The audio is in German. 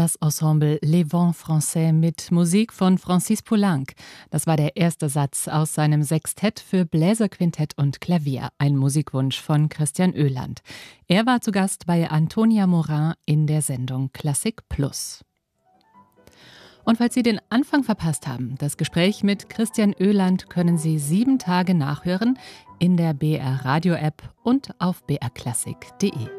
das Ensemble Les Vents Français mit Musik von Francis Poulenc. Das war der erste Satz aus seinem Sextett für Bläserquintett und Klavier, ein Musikwunsch von Christian Oeland. Er war zu Gast bei Antonia Morin in der Sendung Klassik Plus. Und falls Sie den Anfang verpasst haben, das Gespräch mit Christian Oeland können Sie 7 Tage nachhören in der BR Radio App und auf brklassik.de.